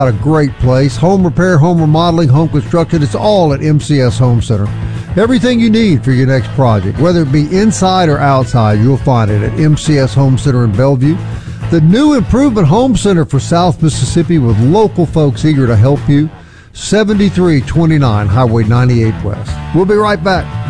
A great place. Home repair, home remodeling, home construction. It's all at MCS Home Center. Everything you need for your next project, whether it be inside or outside, you'll find it at MCS Home Center in Bellevue. The new improvement home center for South Mississippi with local folks eager to help you. 7329 Highway 98 West. We'll be right back.